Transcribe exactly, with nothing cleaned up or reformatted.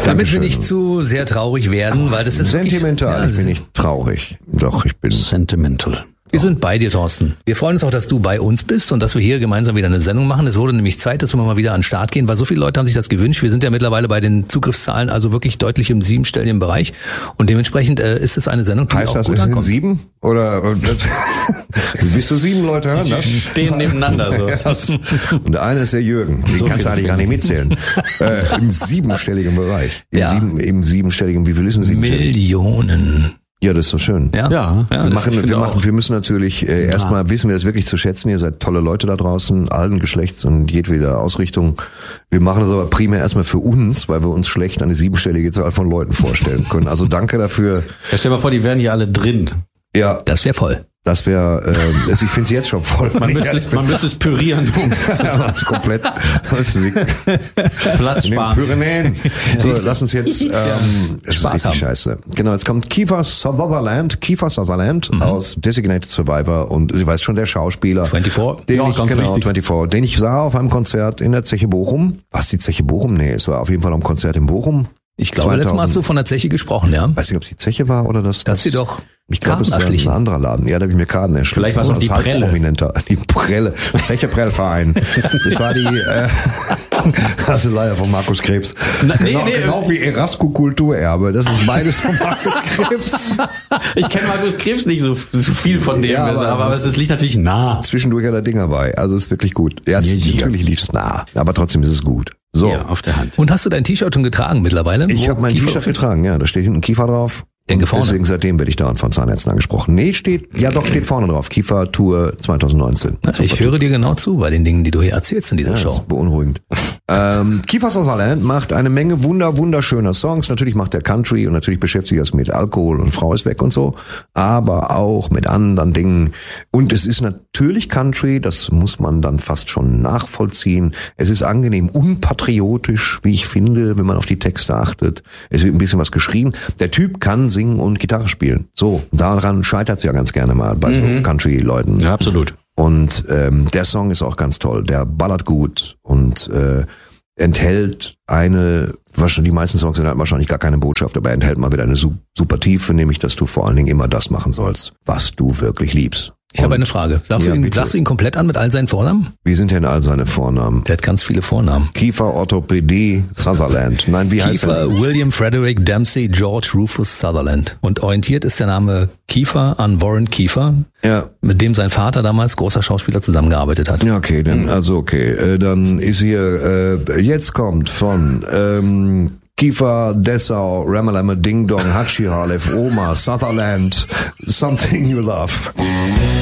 Damit wir nicht zu sehr traurig werden, weil das ist sentimental. Wirklich, ja, ich bin nicht traurig. Doch, ich bin sentimental. Wir sind bei dir, Thorsten. Wir freuen uns auch, dass du bei uns bist und dass wir hier gemeinsam wieder eine Sendung machen. Es wurde nämlich Zeit, dass wir mal wieder an den Start gehen, weil so viele Leute haben sich das gewünscht. Wir sind ja mittlerweile bei den Zugriffszahlen also wirklich deutlich im siebenstelligen Bereich und dementsprechend äh, ist es eine Sendung, die heißt auch das, gut es sind ankommt. sieben? Oder bist du sieben Leute hören das? Die stehen nebeneinander so. Und der eine ist der Jürgen. Den So kannst du viel eigentlich gar nicht mitzählen. äh, Im siebenstelligen Bereich. Im, Ja. sieben, im siebenstelligen, wie viel ist denn siebenstellig? Millionen. Ja, das ist so schön. Ja, Ja. ja Wir das- machen, ich finde wir auch. machen, wir müssen natürlich äh, erstmal wissen wir das wirklich zu schätzen. Ihr seid tolle Leute da draußen, allen Geschlechts und jedweder Ausrichtung. Wir machen das aber primär erstmal für uns, weil wir uns schlecht eine siebenstellige Zahl von Leuten vorstellen können. Also danke dafür. Ja, stell dir mal vor, die wären hier alle drin. Ja, Das wäre voll. das wäre, äh, also ich finde es jetzt schon voll. Man müsste es, man müsste es pürieren, um das ist komplett. Das ist Platz in den sparen. Pyrenäen. So, lass uns jetzt ähm, es ist Spaß richtig haben. scheiße. Genau, jetzt kommt Kiefer Sutherland, Kiefer Sutherland Mhm. aus Designated Survivor und du weißt schon, der Schauspieler. vierundzwanzig. Den Ja, ich, ganz genau, richtig. vierundzwanzig, den ich sah auf einem Konzert in der Zeche Bochum. Was, die Zeche Bochum? Nee, es war auf jeden Fall am Konzert in Bochum. Ich glaube, letztes Mal hast du von der Zeche gesprochen, ja? Weiß nicht, ob es die Zeche war oder das. Dass sie doch Ich glaube, es war Karten ein erschlichen. anderer Laden. Ja, da habe ich mir Karten erschlichen. Vielleicht war es auch Als die Prelle. Halbprominenter. Die Prelle. Zeche Prellverein. Das war die, äh, das ist leider von Markus Krebs. Na, nee, genau, nee, genau es- wie Erasco Kulturerbe. Das ist beides von Markus Krebs. Ich kenne Markus Krebs nicht so, so viel von dem, Ja, aber aber, aber es ist- es liegt natürlich nah. Zwischendurch hat er Ding dabei. Also es ist wirklich gut. Ja, es Ja, ist, ja. natürlich liegt es nah. Aber trotzdem ist es gut. So. Ja, auf der Hand. Und hast du dein T-Shirt schon getragen mittlerweile? Ich Wo habe mein Kiefer- T-Shirt getragen, ja. Da steht hinten Kiefer drauf. Denke Und vorne. Deswegen seitdem werde ich dauernd von Zahnärzten angesprochen. Nee, steht, ja doch, steht vorne drauf. Kiefer Tour zwanzig neunzehn. Na, ich höre dir genau zu bei den Dingen, die du hier erzählst in dieser Ja, das Show. ist beunruhigend. ähm, Kiefer Sutherland macht eine Menge wunder, wunderschöner Songs. Natürlich macht er Country und natürlich beschäftigt er sich mit Alkohol und Frau ist weg und so. Aber auch mit anderen Dingen. Und es ist natürlich Country, das muss man dann fast schon nachvollziehen. Es ist angenehm unpatriotisch, wie ich finde, wenn man auf die Texte achtet. Es wird ein bisschen was geschrien. Der Typ kann singen und Gitarre spielen. So, daran scheitert es ja ganz gerne mal bei so Country-Leuten. Ja, absolut. Und ähm, der Song ist auch ganz toll. Der ballert gut und äh, enthält eine, wahrscheinlich die meisten Songs sind halt wahrscheinlich gar keine Botschaft, aber er enthält mal wieder eine su- super Tiefe, nämlich, dass du vor allen Dingen immer das machen sollst, was du wirklich liebst. Ich habe Und eine Frage. Sagst, Ja, du ihn, bitte. sagst du ihn komplett an mit all seinen Vornamen? Wie sind denn all seine Vornamen? Der hat ganz viele Vornamen. Kiefer Orthopädie Sutherland. Nein, wie heißt er? Kiefer William Frederick Dempsey George Rufus Sutherland. Und orientiert ist der Name Kiefer an Warren Kiefer, Ja. mit dem sein Vater damals großer Schauspieler zusammengearbeitet hat. Ja, okay, dann, also okay. Äh, dann ist hier, äh, jetzt kommt von ähm, Kiefer, Dessau, Ramalama, Ding Dong, Hatschi Halef, Oma, Sutherland, Something You Love.